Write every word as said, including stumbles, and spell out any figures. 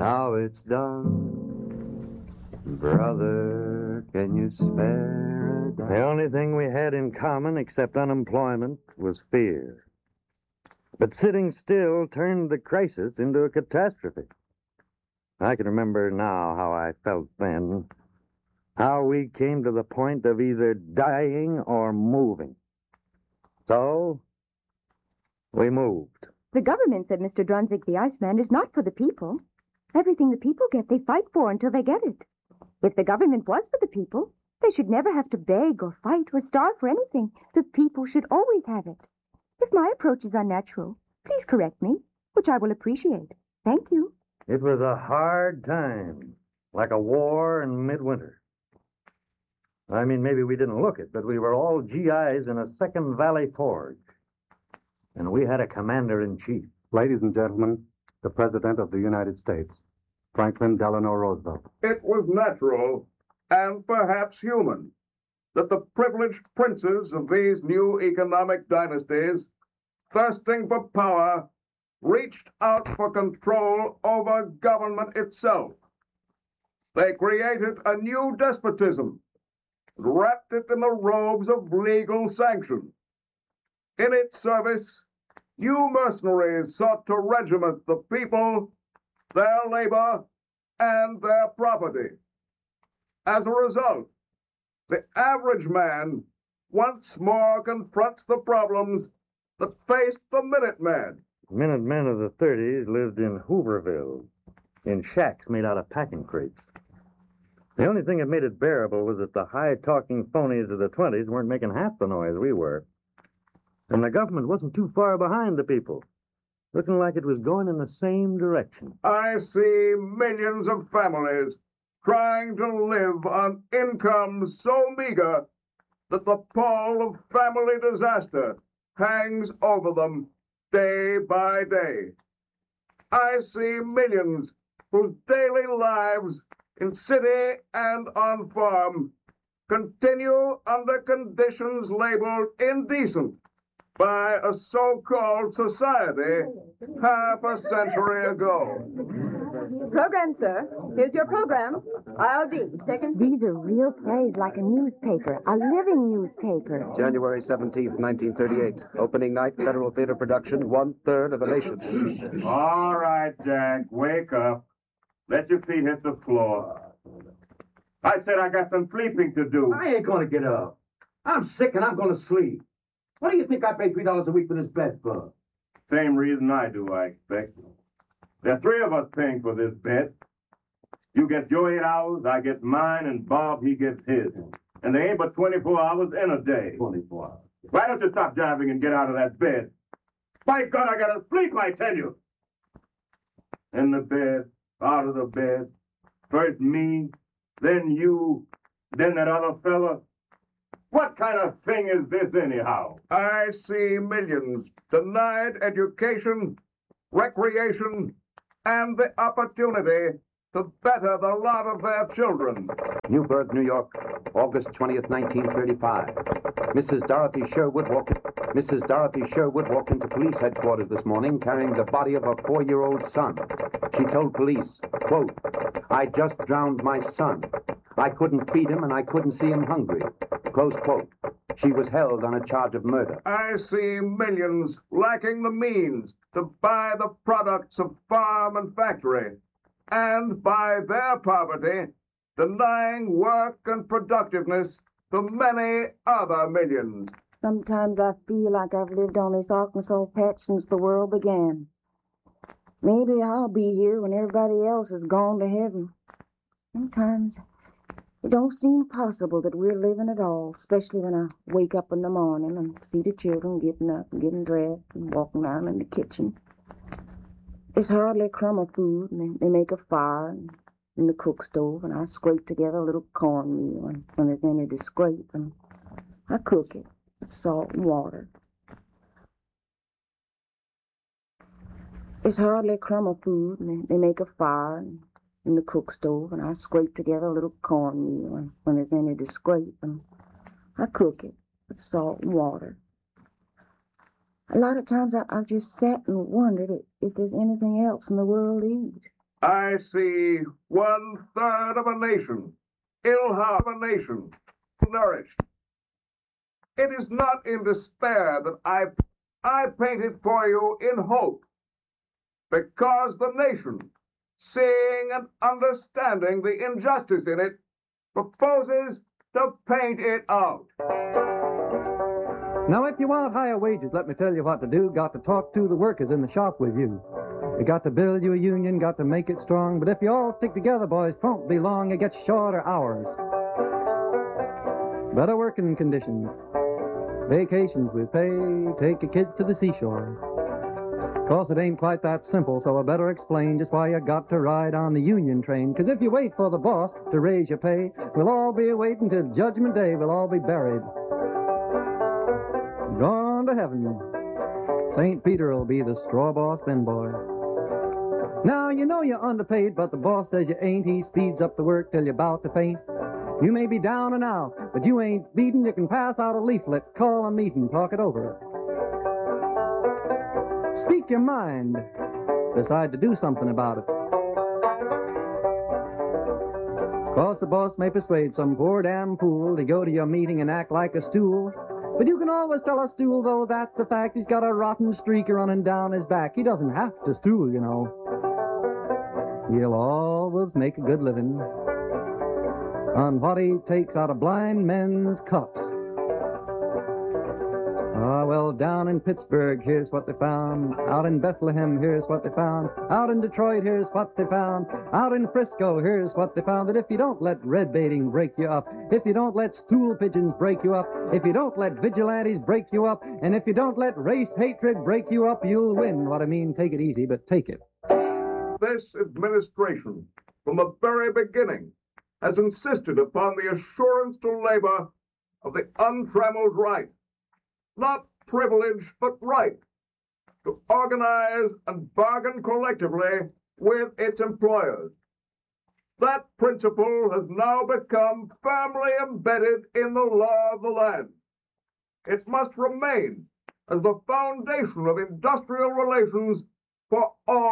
Now it's done. Brother, can you spare a dime? The only thing we had in common except unemployment was fear. But sitting still turned the crisis into a catastrophe. I can remember now how I felt then, how we came to the point of either dying or moving. So, we moved. The government said Mister Drunzig the Iceman is not for the people. Everything the people get, they fight for until they get it. If the government was for the people, they should never have to beg or fight or starve for anything. The people should always have it. If my approach is unnatural, please correct me, which I will appreciate. Thank you. It was a hard time, like a war in midwinter. I mean, maybe we didn't look it, but we were all G Is in a Second Valley Forge. And we had a commander-in-chief. Ladies and gentlemen, the President of the United States, Franklin Delano Roosevelt. It was natural, and perhaps human, that the privileged princes of these new economic dynasties, thirsting for power, reached out for control over government itself. They created a new despotism, wrapped it in the robes of legal sanction. In its service, new mercenaries sought to regiment the people, their labor, and their property. As a result, the average man once more confronts the problems that faced the Minutemen. Minutemen of the thirties lived in Hooverville, in shacks made out of packing crates. The only thing that made it bearable was that the high-talking phonies of the twenties weren't making half the noise we were. And the government wasn't too far behind the people, looking like it was going in the same direction. I see millions of families trying to live on incomes so meager that the pall of family disaster hangs over them day by day. I see millions whose daily lives in city and on farm continue under conditions labeled indecent by a so-called society half a century ago. Program, sir. Here's your program. I L D, second. These are real plays, like a newspaper, a living newspaper. January seventeenth, nineteen thirty-eight. Opening night, Federal Theater production, one-third of the nation. All right, Jack, wake up. Let your feet hit the floor. I said I got some sleeping to do. I ain't gonna get up. I'm sick and I'm gonna sleep. What do you think I pay three dollars a week for this bed for? Same reason I do, I expect. There are three of us paying for this bed. You get your eight hours, I get mine, and Bob, he gets his. And there ain't but twenty-four hours in a day. twenty-four hours. Why don't you stop driving and get out of that bed? By God, I gotta sleep, I tell you. In the bed, out of the bed. First me, then you, then that other fella. What kind of thing is this, anyhow? I see millions denied education, recreation, and the opportunity to better the lot of their children. Newburgh, New York, August twentieth, nineteen thirty-five. Missus Dorothy Sherwood walked Missus Dorothy Sherwood walked into police headquarters this morning carrying the body of her four-year-old son. She told police, quote, "I just drowned my son. I couldn't feed him and I couldn't see him hungry." Close quote. She was held on a charge of murder. I see millions lacking the means to buy the products of farm and factory, and by their poverty, denying work and productiveness to many other millions. Sometimes I feel like I've lived on this Arkansas patch since the world began. Maybe I'll be here when everybody else has gone to heaven. Sometimes it don't seem possible that we're living at all, especially when I wake up in the morning and see the children getting up and getting dressed and walking around in the kitchen. There's hardly a crumb of food, and they, they make a fire in the cook stove, and I scrape together a little cornmeal, and when there's any to scrape, and I cook it with salt and water. There's hardly a crumb of food, and they, they make a fire in the cook stove, and I scrape together a little cornmeal, and when there's any to scrape, and I cook it with salt and water. A lot of times I, I've just sat and wondered if, if there's anything else in the world to eat. I see one third of a nation, ill-hearted of a nation, nourished. It is not in despair that I, I paint it for you in hope, because the nation, seeing and understanding the injustice in it, proposes to paint it out. Now, if you want higher wages, let me tell you what to do. Got to talk to the workers in the shop with you. You got to build you a union, got to make it strong. But if you all stick together, boys, 'twon't be long. You get shorter hours, better working conditions, vacations with pay, take your kids to the seashore. 'Course it ain't quite that simple, so I better explain just why you got to ride on the union train. 'Cause if you wait for the boss to raise your pay, we'll all be waiting till Judgment Day. We'll all be buried, gone to heaven. Saint Peter'll be the straw boss then, boy. Now, you know you're underpaid, but the boss says you ain't. He speeds up the work till you're about to faint. You may be down and out, but you ain't beaten. You can pass out a leaflet, call a meeting, talk it over. Speak your mind. Decide to do something about it. 'Course the boss may persuade some poor damn fool to go to your meeting and act like a stool. But you can always tell a stool, though, that's the fact. He's got a rotten streak running down his back. He doesn't have to stool, you know. He'll always make a good living on what he takes out of blind men's cups. Ah, well, down in Pittsburgh, here's what they found. Out in Bethlehem, here's what they found. Out in Detroit, here's what they found. Out in Frisco, here's what they found. That if you don't let red baiting break you up, if you don't let stool pigeons break you up, if you don't let vigilantes break you up, and if you don't let race hatred break you up, you'll win. What I mean, take it easy, but take it. This administration, from the very beginning, has insisted upon the assurance to labor of the untrammeled right, not privilege, but right, to organize and bargain collectively with its employers. That principle has now become firmly embedded in the law of the land. It must remain as the foundation of industrial relations for all